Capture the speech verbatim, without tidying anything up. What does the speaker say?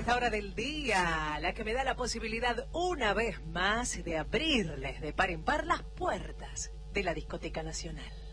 esta hora del día, la que me da la posibilidad una vez más de abrirles de par en par las puertas de la Discoteca Nacional.